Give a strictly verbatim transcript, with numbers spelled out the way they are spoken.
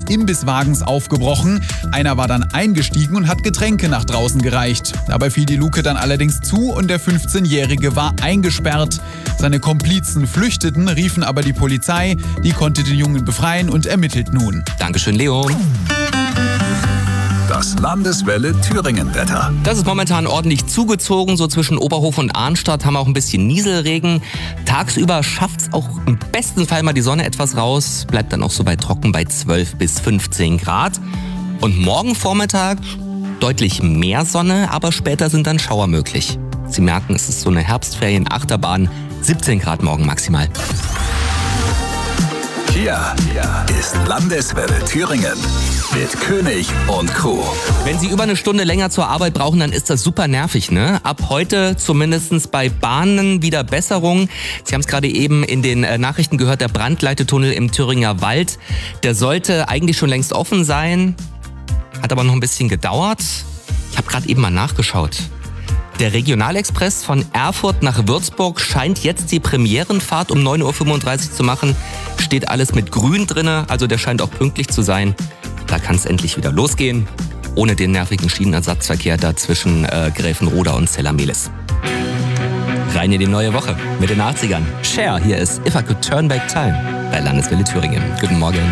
Imbisswagens aufgebrochen. Einer war dann eingestiegen und hat Getränke nach draußen gereicht. Dabei fiel die Luke dann allerdings zu und der fünfzehnjährige war eingesperrt. Seine Komplizen flüchteten, riefen aber die Polizei. Die konnte den Jungen befreien und ermittelt nun. Dankeschön, Leo. Das Landeswelle Thüringen-Wetter. Das ist momentan ordentlich zugezogen. So zwischen Oberhof und Arnstadt haben wir auch ein bisschen Nieselregen. Tagsüber schafft es auch im besten Fall mal die Sonne etwas raus. Bleibt dann auch so bei trocken bei zwölf bis fünfzehn Grad. Und morgen Vormittag deutlich mehr Sonne, aber später sind dann Schauer möglich. Sie merken, es ist so eine Herbstferien-Achterbahn. siebzehn Grad morgen maximal. Hier ist Landeswelle Thüringen mit König und Crew. Wenn Sie über eine Stunde länger zur Arbeit brauchen, dann ist das super nervig, ne? Ab heute zumindest bei Bahnen wieder Besserung. Sie haben es gerade eben in den Nachrichten gehört, der Brandleitetunnel im Thüringer Wald, der sollte eigentlich schon längst offen sein, hat aber noch ein bisschen gedauert. Ich habe gerade eben mal nachgeschaut. Der Regionalexpress von Erfurt nach Würzburg scheint jetzt die Premierenfahrt um neun Uhr fünfunddreißig zu machen. Steht alles mit grün drinne, also der scheint auch pünktlich zu sein. Da kann es endlich wieder losgehen, ohne den nervigen Schienenersatzverkehr da zwischen äh, Gräfenroda und Zellamelis. Rein in die neue Woche mit den achtzigern. Cher, hier ist If I Could Turn Back Time bei Landeswelle Thüringen. Guten Morgen.